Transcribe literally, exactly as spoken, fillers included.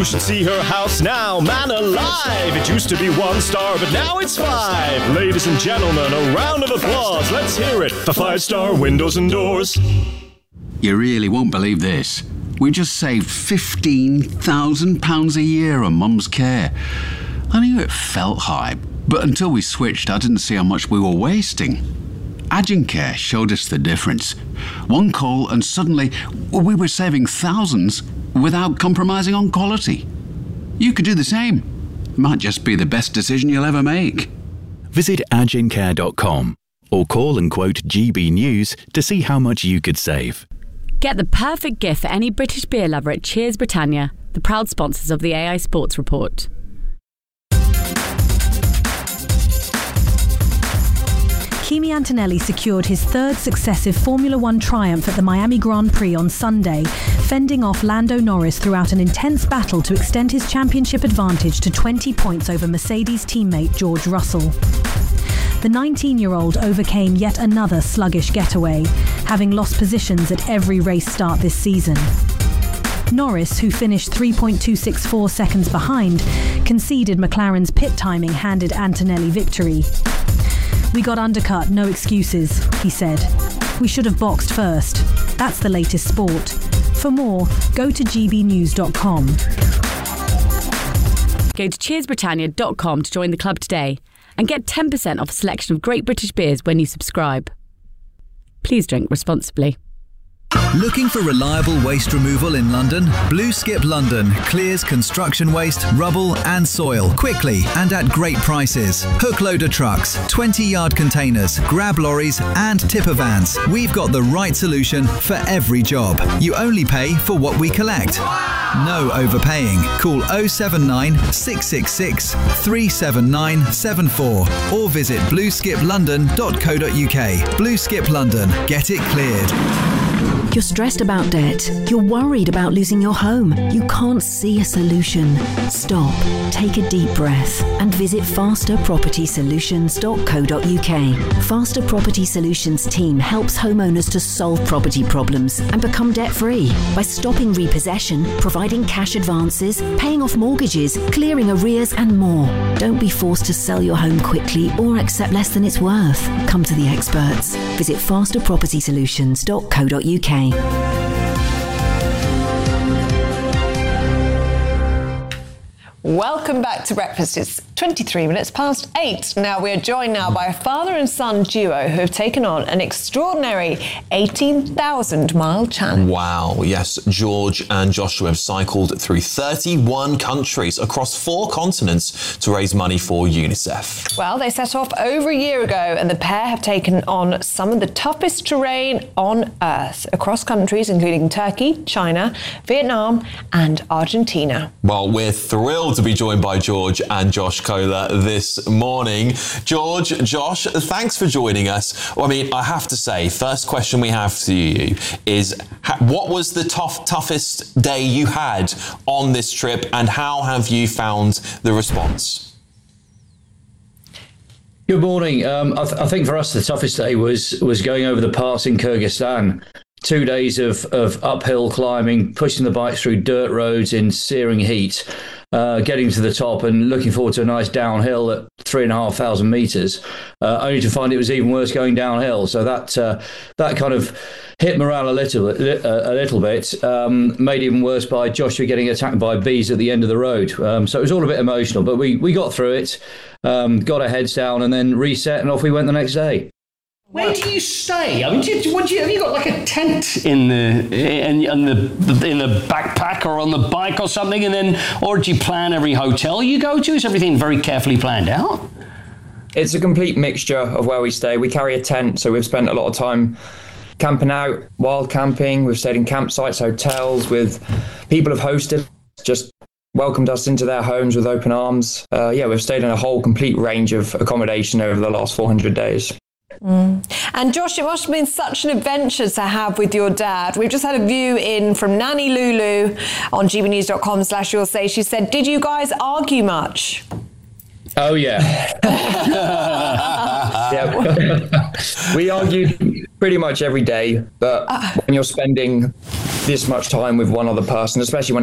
should see her house now, man alive. It used to be one star, but now it's five. Ladies and gentlemen, a round of applause. Let's hear it for five-star windows and doors. You really won't believe this. We just saved fifteen thousand pounds a year on Mum's care. I knew it felt high, but until we switched, I didn't see how much we were wasting. Agencare showed us the difference. One call and suddenly we were saving thousands without compromising on quality. You could do the same. Might just be the best decision you'll ever make. Visit agencare dot com or call and quote G B News to see how much you could save. Get the perfect gift for any British beer lover at Cheers Britannia, the proud sponsors of the A I Sports Report. Kimi Antonelli secured his third successive Formula One triumph at the Miami Grand Prix on Sunday, fending off Lando Norris throughout an intense battle to extend his championship advantage to twenty points over Mercedes teammate George Russell. The nineteen-year-old overcame yet another sluggish getaway, having lost positions at every race start this season. Norris, who finished three point two six four seconds behind, conceded McLaren's pit timing handed Antonelli victory. "We got undercut, no excuses," he said. "We should have boxed first. That's the latest sport. For more, go to g b news dot com. Go to cheers britannia dot com to join the club today and get ten percent off a selection of great British beers when you subscribe. Please drink responsibly. Looking for reliable waste removal in London? Blue Skip London clears construction waste, rubble and soil quickly and at great prices. Hook loader trucks, twenty-yard containers, grab lorries and tipper vans. We've got the right solution for every job. You only pay for what we collect. No overpaying. Call oh seven nine, six six six, three seven nine seven four or visit blue skip london dot co dot u k. Blue Skip London. Get it cleared. You're stressed about debt. You're worried about losing your home. You can't see a solution. Stop, take a deep breath and visit faster property solutions dot co dot u k. Faster Property Solutions team helps homeowners to solve property problems and become debt-free by stopping repossession, providing cash advances, paying off mortgages, clearing arrears and more. Don't be forced to sell your home quickly or accept less than it's worth. Come to the experts. Visit faster property solutions dot co dot u k. Welcome back to Breakfast. It's twenty-three minutes past eight. Now we're joined now by a father and son duo who have taken on an extraordinary eighteen thousand mile challenge. Wow, yes. George and Joshua have cycled through thirty-one countries across four continents to raise money for UNICEF. Well, they set off over a year ago and the pair have taken on some of the toughest terrain on Earth across countries including Turkey, China, Vietnam and Argentina. Well, we're thrilled to be joined by George and Josh Kohler this morning. George, Josh, thanks for joining us. Well, I mean, I have to say, first question we have to you is, what was the tough, toughest day you had on this trip and how have you found the response? Good morning. Um, I, th- I think for us, the toughest day was was going over the pass in Kyrgyzstan. Two days of, of uphill climbing, pushing the bikes through dirt roads in searing heat. Uh, getting to the top and looking forward to a nice downhill at three and a half thousand meters, uh, only to find it was even worse going downhill. So that uh, that kind of hit morale a little bit, a little bit. Um, made even worse by Joshua getting attacked by bees at the end of the road. Um, so it was all a bit emotional, but we we got through it, um, got our heads down, and then reset, and off we went the next day. Where do you stay? I mean, do you, what do you, have you got like a tent in the in, in the in the backpack or on the bike or something, and then, or do you plan every hotel you go to? Is everything very carefully planned out? It's a complete mixture of where we stay. We carry a tent, so we've spent a lot of time camping out, wild camping. We've stayed in campsites, hotels, with people have hosted, just welcomed us into their homes with open arms. Uh, yeah, we've stayed in a whole complete range of accommodation over the last four hundred days. Mm. And Josh, it must have been such an adventure to have with your dad. We've just had a view in from Nanny Lulu on g b news dot com slash you'll say. She said, did you guys argue much? Oh, yeah. yeah. We argued pretty much every day, but when you're spending this much time with one other person, especially when